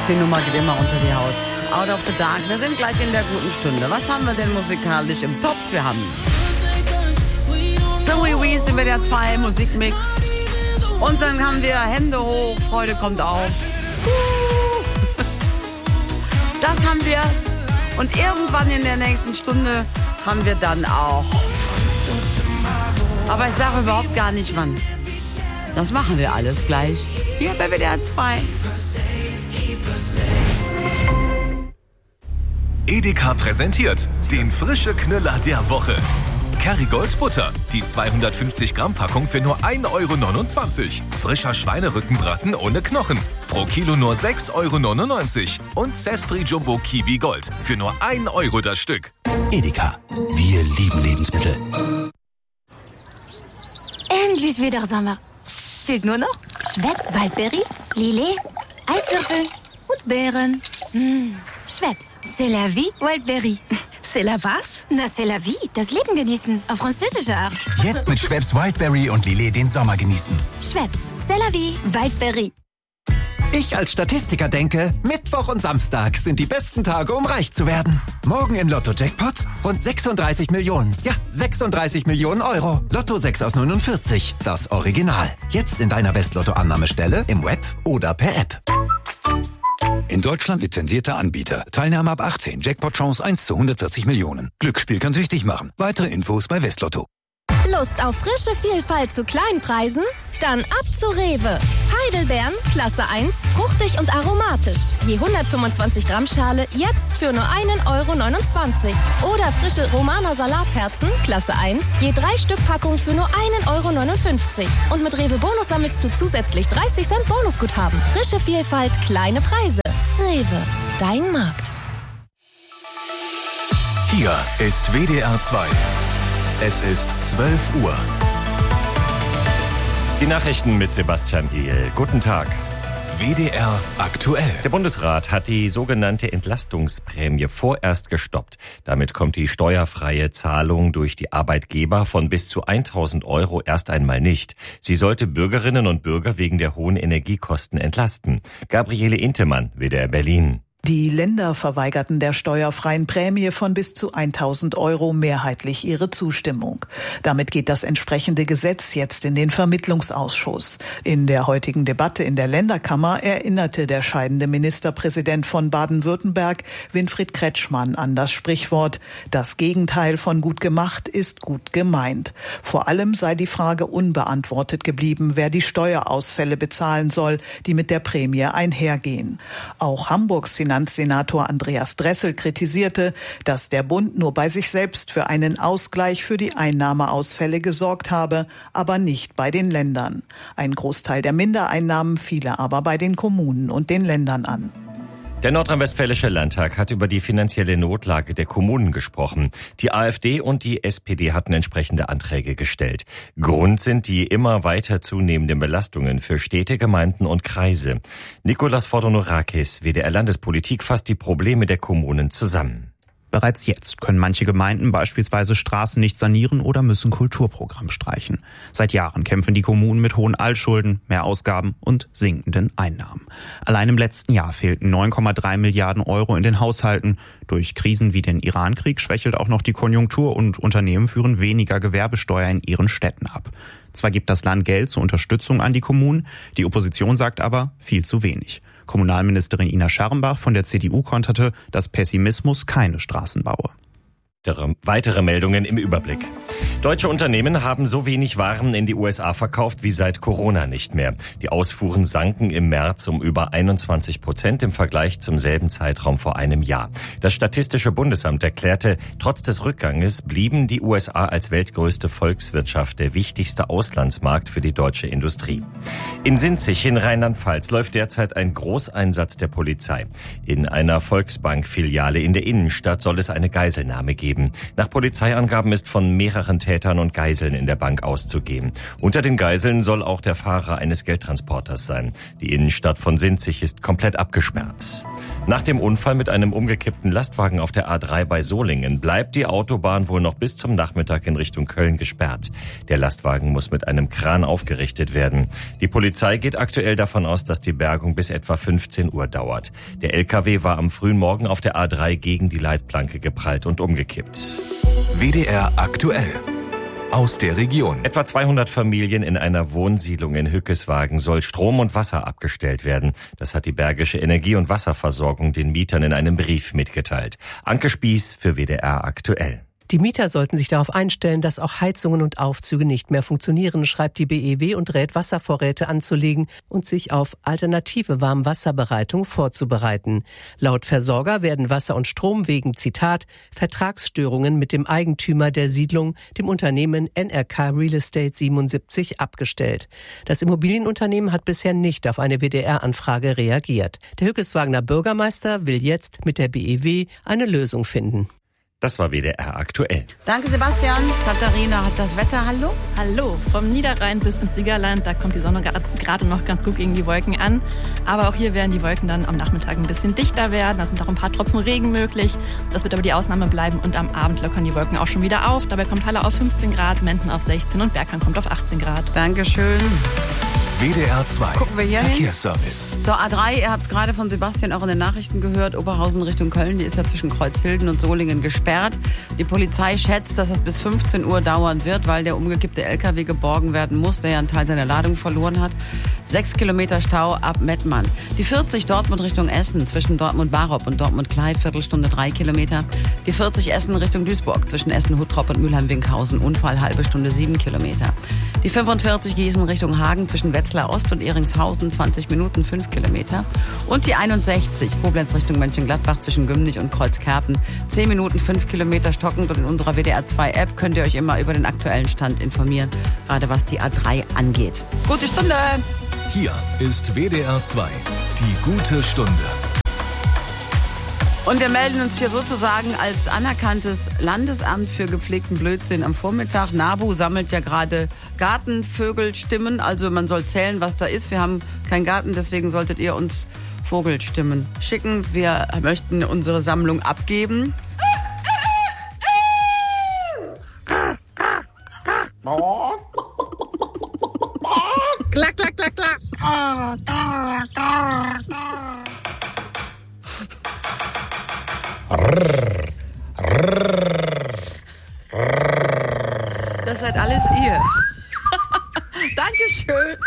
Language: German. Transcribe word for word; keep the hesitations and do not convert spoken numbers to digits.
Die Nummer geht immer unter die Haut. Out of the Dark. Wir sind gleich in der guten Stunde. Was haben wir denn musikalisch im Topf? Wir haben Zoe Wees, den W D R zwei Musikmix. Und dann haben wir Hände hoch, Freude kommt auf. Das haben wir. Und irgendwann in der nächsten Stunde haben wir dann auch. Aber ich sage überhaupt gar nicht wann. Das machen wir alles gleich. Hier bei W D R zwei. Edeka präsentiert den frische Knüller der Woche. Kerrygold Butter, die zweihundertfünfzig Gramm Packung für nur ein Euro neunundzwanzig. Frischer Schweinerückenbraten ohne Knochen, pro Kilo nur sechs Euro neunundneunzig. Und Zespri Jumbo Kiwi Gold für nur ein Euro das Stück. Edeka, wir lieben Lebensmittel. Endlich wieder Sommer. Fehlt nur noch Schweppes Waldberry, Lillet, Eiswürfel und Beeren. Mmh. Schweppes, c'est la vie, Wildberry. C'est la was? Na, c'est la vie, das Leben genießen, auf französische Art. Jetzt mit Schweppes Wildberry und Lillet den Sommer genießen. Schweppes, c'est la vie, Wildberry. Ich als Statistiker denke, Mittwoch und Samstag sind die besten Tage, um reich zu werden. Morgen im Lotto-Jackpot rund sechsunddreißig Millionen. Ja, sechsunddreißig Millionen Euro. Lotto sechs aus neunundvierzig, das Original. Jetzt in deiner West-Lotto-Annahmestelle, im Web oder per App. In Deutschland lizenzierter Anbieter. Teilnahme ab achtzehn. Jackpot-Chance eins zu hundertvierzig Millionen. Glücksspiel kann süchtig machen. Weitere Infos bei Westlotto. Lust auf frische Vielfalt zu kleinen Preisen? Dann ab zu Rewe. Heidelbeeren, Klasse eins, fruchtig und aromatisch. Je hundertfünfundzwanzig Gramm Schale jetzt für nur ein Euro neunundzwanzig. Oder frische Romaner Salatherzen, Klasse eins, je drei Stück Packung für nur ein Euro neunundfünfzig. Und mit Rewe Bonus sammelst du zusätzlich dreißig Cent Bonusguthaben. Frische Vielfalt, kleine Preise. Rewe, dein Markt. Hier ist W D R zwei. Es ist zwölf Uhr. Die Nachrichten mit Sebastian Ehl. Guten Tag. W D R aktuell. Der Bundesrat hat die sogenannte Entlastungsprämie vorerst gestoppt. Damit kommt die steuerfreie Zahlung durch die Arbeitgeber von bis zu tausend Euro erst einmal nicht. Sie sollte Bürgerinnen und Bürger wegen der hohen Energiekosten entlasten. Gabriele Intemann, W D R Berlin. Die Länder verweigerten der steuerfreien Prämie von bis zu tausend Euro mehrheitlich ihre Zustimmung. Damit geht das entsprechende Gesetz jetzt in den Vermittlungsausschuss. In der heutigen Debatte in der Länderkammer erinnerte der scheidende Ministerpräsident von Baden-Württemberg, Winfried Kretschmann, an das Sprichwort: Das Gegenteil von gut gemacht ist gut gemeint. Vor allem sei die Frage unbeantwortet geblieben, wer die Steuerausfälle bezahlen soll, die mit der Prämie einhergehen. Auch Hamburgs Finanzminister Finanzsenator Andreas Dressel kritisierte, dass der Bund nur bei sich selbst für einen Ausgleich für die Einnahmeausfälle gesorgt habe, aber nicht bei den Ländern. Ein Großteil der Mindereinnahmen fiele aber bei den Kommunen und den Ländern an. Der Nordrhein-Westfälische Landtag hat über die finanzielle Notlage der Kommunen gesprochen. Die AfD und die S P D hatten entsprechende Anträge gestellt. Grund sind die immer weiter zunehmenden Belastungen für Städte, Gemeinden und Kreise. Nikolas Fordonorakis, W D R Landespolitik, fasst die Probleme der Kommunen zusammen. Bereits jetzt können manche Gemeinden beispielsweise Straßen nicht sanieren oder müssen Kulturprogramm streichen. Seit Jahren kämpfen die Kommunen mit hohen Altschulden, mehr Ausgaben und sinkenden Einnahmen. Allein im letzten Jahr fehlten neun Komma drei Milliarden Euro in den Haushalten. Durch Krisen wie den Irankrieg schwächelt auch noch die Konjunktur und Unternehmen führen weniger Gewerbesteuer in ihren Städten ab. Zwar gibt das Land Geld zur Unterstützung an die Kommunen, die Opposition sagt aber viel zu wenig. Kommunalministerin Ina Schermbach von der C D U konterte, dass Pessimismus keine Straßen baue. Weitere Meldungen im Überblick. Deutsche Unternehmen haben so wenig Waren in die U S A verkauft wie seit Corona nicht mehr. Die Ausfuhren sanken im März um über einundzwanzig Prozent im Vergleich zum selben Zeitraum vor einem Jahr. Das Statistische Bundesamt erklärte, trotz des Rückganges blieben die U S A als weltgrößte Volkswirtschaft der wichtigste Auslandsmarkt für die deutsche Industrie. In Sinzig in Rheinland-Pfalz läuft derzeit ein Großeinsatz der Polizei. In einer Volksbank-Filiale in der Innenstadt soll es eine Geiselnahme geben. Nach Polizeiangaben ist von mehreren Attentätern und Geiseln in der Bank auszugehen. Unter den Geiseln soll auch der Fahrer eines Geldtransporters sein. Die Innenstadt von Sinzig ist komplett abgesperrt. Nach dem Unfall mit einem umgekippten Lastwagen auf der A drei bei Solingen bleibt die Autobahn wohl noch bis zum Nachmittag in Richtung Köln gesperrt. Der Lastwagen muss mit einem Kran aufgerichtet werden. Die Polizei geht aktuell davon aus, dass die Bergung bis etwa fünfzehn Uhr dauert. Der L K W war am frühen Morgen auf der A drei gegen die Leitplanke geprallt und umgekippt. W D R aktuell. Aus der Region. Etwa zweihundert Familien in einer Wohnsiedlung in Hückeswagen soll Strom und Wasser abgestellt werden. Das hat die Bergische Energie- und Wasserversorgung den Mietern in einem Brief mitgeteilt. Anke Spieß für W D R aktuell. Die Mieter sollten sich darauf einstellen, dass auch Heizungen und Aufzüge nicht mehr funktionieren, schreibt die B E W und rät, Wasservorräte anzulegen und sich auf alternative Warmwasserbereitung vorzubereiten. Laut Versorger werden Wasser und Strom wegen, Zitat, Vertragsstörungen mit dem Eigentümer der Siedlung, dem Unternehmen N R K Real Estate siebenundsiebzig, abgestellt. Das Immobilienunternehmen hat bisher nicht auf eine W D R-Anfrage reagiert. Der Hückeswagener Bürgermeister will jetzt mit der B E W eine Lösung finden. Das war W D R aktuell. Danke, Sebastian. Katharina hat das Wetter. Hallo? Hallo. Vom Niederrhein bis ins Siegerland, da kommt die Sonne gerade noch ganz gut gegen die Wolken an. Aber auch hier werden die Wolken dann am Nachmittag ein bisschen dichter werden. Da sind auch ein paar Tropfen Regen möglich. Das wird aber die Ausnahme bleiben. Und am Abend lockern die Wolken auch schon wieder auf. Dabei kommt Halle auf fünfzehn Grad, Menden auf sechzehn und Bergheim kommt auf achtzehn Grad. Dankeschön. W D R zwei. Gucken wir hier Verkehrsservice. hin. Zur A drei, ihr habt gerade von Sebastian auch in den Nachrichten gehört, Oberhausen Richtung Köln, die ist ja zwischen Kreuzhilden und Solingen gesperrt. Die Polizei schätzt, dass es bis fünfzehn Uhr dauern wird, weil der umgekippte L K W geborgen werden muss, der ja einen Teil seiner Ladung verloren hat. Sechs Kilometer Stau ab Mettmann. Die vierzig Dortmund Richtung Essen, zwischen Dortmund-Barop und Dortmund-Klei, Viertelstunde drei Kilometer. Die vierzig Essen Richtung Duisburg, zwischen Essen-Huttrop und Mülheim-Winkhausen, Unfall, halbe Stunde, sieben Kilometer. Die fünfundvierzig Gießen Richtung Hagen, zwischen Wetzlar Ost und Ehringshausen, zwanzig Minuten, fünf Kilometer. Und die einundsechzig, Koblenz Richtung Mönchengladbach, zwischen Gümnich und Kreuzkerpen, zehn Minuten, fünf Kilometer stockend. Und in unserer W D R zwei App könnt ihr euch immer über den aktuellen Stand informieren, gerade was die A drei angeht. Gute Stunde! Hier ist W D R zwei, die gute Stunde. Und wir melden uns hier sozusagen als anerkanntes Landesamt für gepflegten Blödsinn am Vormittag. NABU sammelt ja gerade Gartenvögelstimmen, also man soll zählen, was da ist. Wir haben keinen Garten, deswegen solltet ihr uns Vogelstimmen schicken. Wir möchten unsere Sammlung abgeben. Klack, klack, klack, klack. Das seid alles ihr. Dankeschön.